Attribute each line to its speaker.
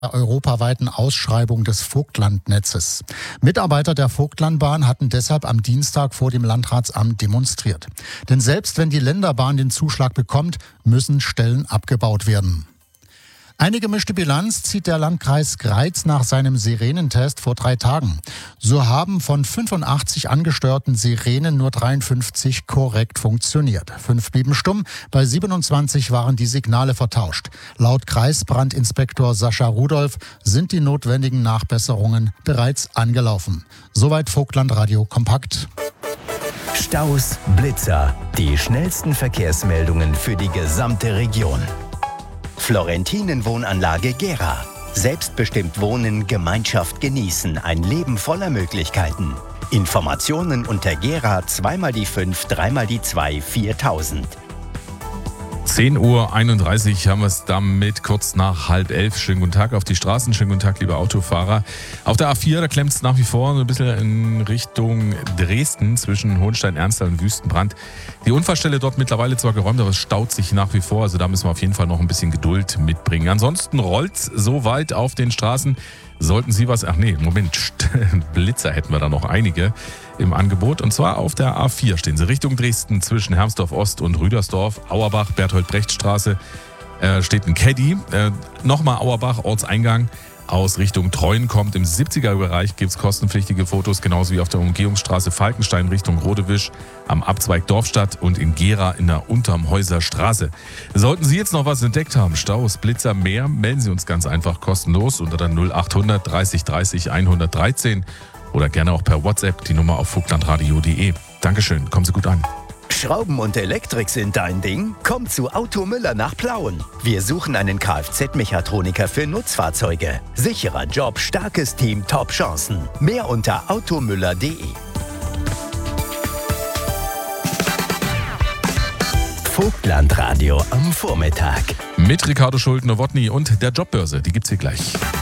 Speaker 1: europaweiten Ausschreibung des Vogtlandnetzes. Mitarbeiter der Vogtlandbahn hatten deshalb am Dienstag vor dem Landratsamt demonstriert. Denn selbst wenn die Länderbahn den Zuschlag bekommt, müssen Stellen abgebaut werden. Eine gemischte Bilanz zieht der Landkreis Greiz nach seinem Sirenentest vor 3 Tagen. So haben von 85 angesteuerten Sirenen nur 53 korrekt funktioniert. 5 blieben stumm, bei 27 waren die Signale vertauscht. Laut Kreisbrandinspektor Sascha Rudolph sind die notwendigen Nachbesserungen bereits angelaufen. Soweit Vogtlandradio kompakt.
Speaker 2: Staus, Blitzer, die schnellsten Verkehrsmeldungen für die gesamte Region. Florentinen Wohnanlage Gera. Selbstbestimmt wohnen, Gemeinschaft genießen, ein Leben voller Möglichkeiten. Informationen unter Gera 2x5, 3x2, 4000.
Speaker 3: 10:31 Uhr haben wir es damit, kurz nach 10:30. Schönen guten Tag auf die Straßen, schönen guten Tag, liebe Autofahrer. Auf der A4, da klemmt es nach wie vor so ein bisschen in Richtung Dresden zwischen Hohenstein-Ernsthal und Wüstenbrand. Die Unfallstelle dort mittlerweile zwar geräumt, aber es staut sich nach wie vor, also da müssen wir auf jeden Fall noch ein bisschen Geduld mitbringen. Ansonsten rollt es soweit auf den Straßen. Sollten Sie was... Blitzer hätten wir da noch einige im Angebot. Und zwar auf der A4 stehen Sie Richtung Dresden zwischen Hermsdorf Ost und Rüdersdorf. Auerbach, Berthold-Brecht-Straße steht ein Caddy. Nochmal Auerbach, Ortseingang aus Richtung Treuen kommt. Im 70er-Bereich gibt es kostenpflichtige Fotos, genauso wie auf der Umgehungsstraße Falkenstein Richtung Rodewisch, am Abzweig Dorfstadt und in Gera in der Untermhäuser Straße. Sollten Sie jetzt noch was entdeckt haben, Staus, Blitzer, mehr, melden Sie uns ganz einfach kostenlos unter der 0800 30 30 113 oder gerne auch per WhatsApp die Nummer auf vogtlandradio.de. Dankeschön, kommen Sie gut an.
Speaker 2: Schrauben und Elektrik sind dein Ding? Komm zu Auto Müller nach Plauen. Wir suchen einen Kfz-Mechatroniker für Nutzfahrzeuge. Sicherer Job, starkes Team, Top-Chancen. Mehr unter automüller.de. Vogtlandradio am Vormittag.
Speaker 3: Mit Ricardo Schulte-Nowotny und der Jobbörse, die gibt's hier gleich.